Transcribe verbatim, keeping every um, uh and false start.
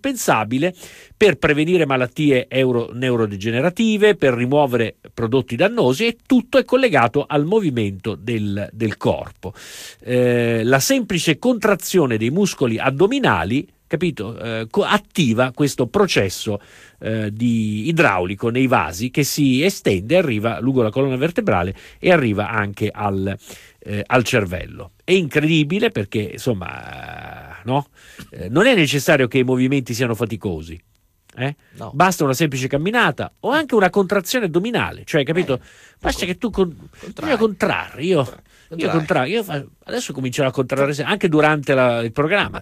indispensabile per prevenire malattie euro- neurodegenerative, per rimuovere prodotti dannosi, e tutto è collegato al movimento del, del corpo. Eh, la semplice contrazione dei muscoli addominali, capito, eh, co- attiva questo processo eh, di idraulico nei vasi, che si estende, arriva lungo la colonna vertebrale e arriva anche al, eh, al cervello. È incredibile perché, insomma, eh, no? Eh, non è necessario che i movimenti siano faticosi. Eh? No. Basta una semplice camminata o anche una contrazione addominale, cioè, capito? Eh, basta che tu con... contrai. io contrarre, io, io, Contrai. contrarre, io fa... adesso comincerò a contrarre anche durante la... il programma.